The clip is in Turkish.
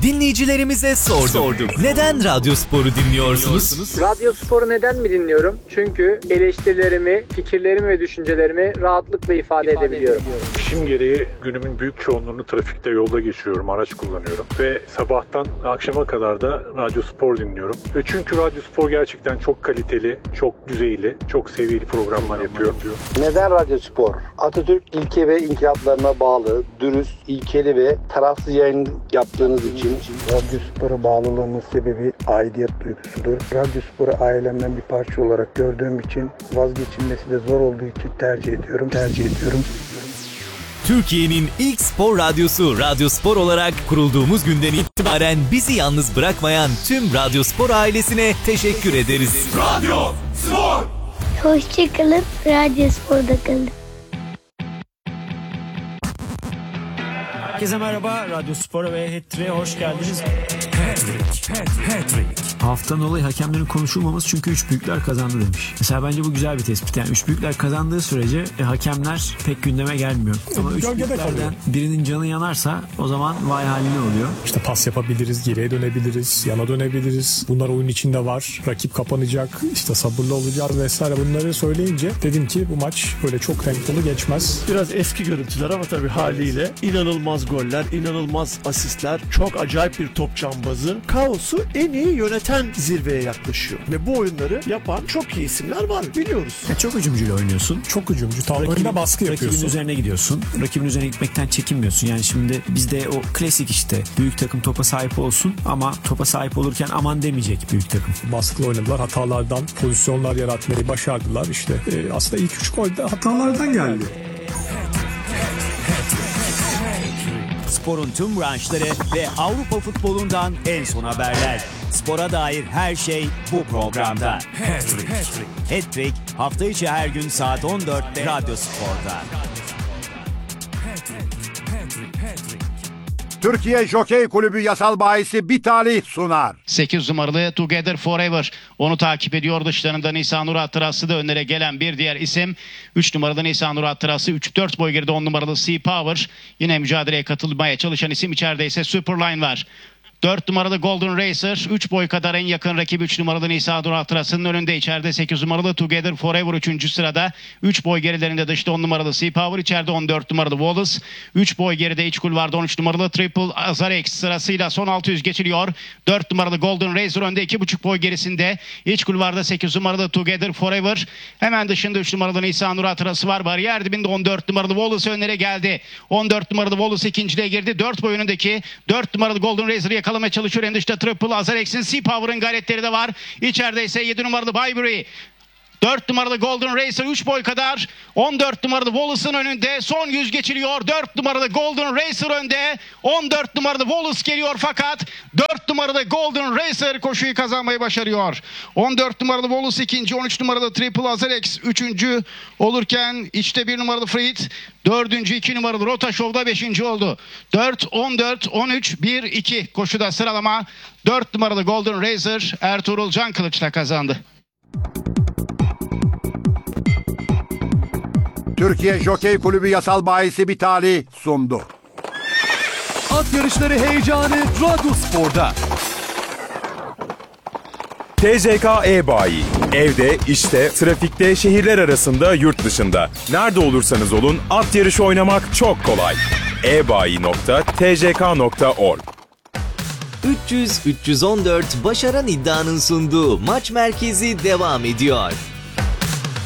Dinleyicilerimize sorduk. Neden Radyospor'u dinliyorsunuz? Radyospor'u neden mi dinliyorum? Çünkü eleştirilerimi, fikirlerimi ve düşüncelerimi rahatlıkla ifade edebiliyorum. İşim gereği günümün büyük çoğunluğunu trafikte, yolda geçiriyorum, araç kullanıyorum. Ve sabahtan akşama kadar da Radyospor dinliyorum. Ve çünkü Radyospor gerçekten çok kaliteli, çok düzeyli, çok seviyeli programlar yapıyor. Neden Radyospor? Atatürk ilke ve inkılaplarına bağlı, dürüst, ilkeli ve tarafsız yayın yaptığınız için. Radyospor'a bağlılığımın sebebi aidiyet duygusudur. Radyospor'u ailemden bir parça olarak gördüğüm için, vazgeçilmesi de zor olduğu için tercih ediyorum. Türkiye'nin ilk spor radyosu Radyospor olarak kurulduğumuz günden itibaren bizi yalnız bırakmayan tüm Radyospor ailesine teşekkür ederiz. Radyospor! Hoşçakalın, Radyospor'da kalın. Herkese merhaba, Radyospor'a ve Hat-Trick'e hoş geldiniz. Hat-Trick. Haftanın olayı hakemlerin konuşulmaması çünkü üç büyükler kazandı demiş. Mesela bence bu güzel bir tespit. Yani üç büyükler kazandığı sürece hakemler pek gündeme gelmiyor. Ama üç büyüklerden birinin canı yanarsa o zaman vay haline oluyor. İşte pas yapabiliriz, geriye dönebiliriz, yana dönebiliriz. Bunlar oyun içinde var. Rakip kapanacak, işte sabırlı olacağız vesaire. Bunları söyleyince dedim ki bu maç böyle çok tempolu geçmez. Biraz eski görüntüler ama tabii haliyle inanılmaz goller, inanılmaz asistler, çok acayip bir top cambazı. Kaosu en iyi yöneten zirveye yaklaşıyor. Ve bu oyunları yapan çok iyi isimler var, biliyoruz. Çok hücumcuyla oynuyorsun. Çok hücumcu. Tavrında baskı yapıyorsun. Rakibin üzerine gidiyorsun. Rakibin üzerine gitmekten çekinmiyorsun. Yani şimdi bizde o klasik işte büyük takım topa sahip olsun ama topa sahip olurken aman demeyecek büyük takım. Baskılı oynadılar. Hatalardan pozisyonlar yaratmayı başardılar. İşte aslında ilk 3 gol de hatalardan geldi. Sporun tüm branşları ve Avrupa futbolundan en son haberler. Spora dair her şey bu programda. Hat-Trick hafta içi her gün saat 14'te Radyospor'da. Türkiye Jokey Kulübü yasal bahisi bir talih sunar. 8 numaralı Together Forever. Onu takip ediyor. Dışlarında Nisan Nur Attırası da önlere gelen bir diğer isim. 3 numaralı Nisan Nur Attırası. 3-4 boy geride 10 numaralı Sea Power. Yine mücadeleye katılmaya çalışan isim. İçeride ise Superline var. 4 numaralı Golden Racer, 3 boy kadar en yakın rakibi 3 numaralı Nisa Dur Hatırası'nın önünde. İçeride 8 numaralı Together Forever 3. sırada. 3 boy gerilerinde dışta 10 numaralı Sea Power, içeride 14 numaralı Wallace. 3 boy geride iç kulvarda 13 numaralı Triple Azarex sırasıyla son 600 geçiliyor. 4 numaralı Golden Racer önde, 2,5 boy gerisinde. İç kulvarda 8 numaralı Together Forever. Hemen dışında 3 numaralı Nisa Nur Hatırası var. Bariyer dibinde 14 numaralı Wallace önlere geldi. 14 numaralı Wallace ikinciliğe girdi. 4 boy önündeki 4 numaralı Golden Racer'ı yakalamaya çalışıyor. En dışta Triple Azarex'in Sea Power'ın gayretleri de var. İçeride ise 7 numaralı Byberry. 4 numaralı Golden Racer 3 boy kadar. 14 numaralı Wallace'ın önünde. Son 100 geçiliyor. 4 numaralı Golden Racer önde. 14 numaralı Wallace geliyor fakat 4 numaralı Golden Racer koşuyu kazanmayı başarıyor. 14 numaralı Wallace ikinci. 13 numaralı Triple Azarex üçüncü olurken içte 1 numaralı Fried. Dördüncü 2 numaralı Rota Show'da 5. oldu. 4, 14, 13, 1, 2 koşuda sıralama. 4 numaralı Golden Racer Ertuğrul Can Kılıç'la kazandı. Türkiye Jokey Kulübü yasal bahisi bir talih sundu. At yarışları heyecanı Radyospor'da. TCK E-Bayi. Evde, işte, trafikte, şehirler arasında, yurt dışında. Nerede olursanız olun at yarışı oynamak çok kolay. ebayi.tck.org 300-314 Başaran iddianın sunduğu Maç Merkezi devam ediyor.